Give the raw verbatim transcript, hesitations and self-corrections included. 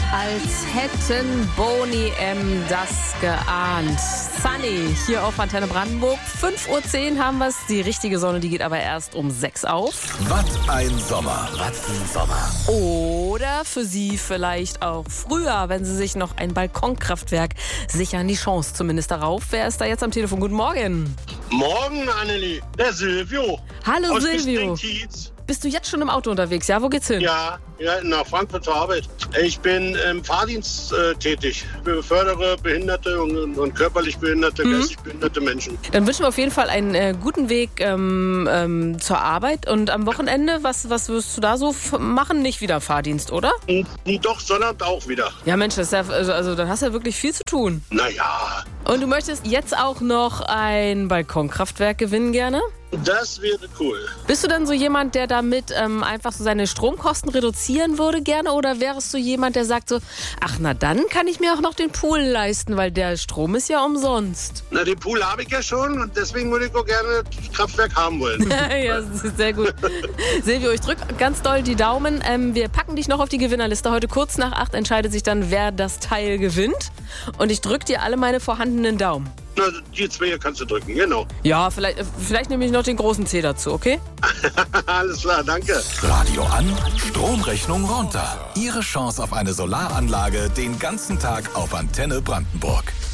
Als hätten Boni M. das geahnt. Sunny hier auf Antenne Brandenburg. fünf Uhr zehn haben wir es. Die richtige Sonne, die geht aber erst um sechs auf. Was ein Sommer. Was ein Sommer. Oder für Sie vielleicht auch früher, wenn Sie sich noch ein Balkonkraftwerk sichern. Die Chance zumindest darauf. Wer ist da jetzt am Telefon? Guten Morgen. Morgen, Annelie. Der Silvio. Hallo aus Silvio. Bisping-Kiez. Bist du jetzt schon im Auto unterwegs? Ja, wo geht's hin? Ja, ja, nach Frankfurt zur Arbeit. Ich bin im Fahrdienst äh, tätig. Ich befördere behinderte und, und körperlich behinderte, Mhm. geistig behinderte Menschen. Dann wünschen wir auf jeden Fall einen äh, guten Weg ähm, ähm, zur Arbeit. Und am Wochenende, was, was wirst du da so f- machen? Nicht wieder Fahrdienst, oder? Und, und doch Sonnabend auch wieder. Ja, Mensch, das ist ja, also, also dann hast du ja wirklich viel zu tun. Naja, Und du möchtest jetzt auch noch ein Balkonkraftwerk gewinnen gerne? das wäre cool. Bist du dann so jemand, der damit ähm, einfach so seine Stromkosten reduzieren würde gerne? Oder wärst du jemand, der sagt so, ach na dann kann ich mir auch noch den Pool leisten, weil der Strom ist ja umsonst. Na, den Pool habe ich ja schon und deswegen würde ich auch gerne das Kraftwerk haben wollen. Ja, das ist sehr gut. Silvio, ich drücke ganz doll die Daumen. Ähm, wir packen dich noch auf die Gewinnerliste. Heute kurz nach acht entscheidet sich dann, wer das Teil gewinnt. Und ich drücke dir alle meine vorhandenen Daumen. Na, die zwei hier kannst du drücken, genau. Ja, vielleicht, vielleicht nehme ich noch den großen C dazu, okay? Alles klar, danke. Radio an, Stromrechnung runter. Ihre Chance auf eine Solaranlage den ganzen Tag auf Antenne Brandenburg.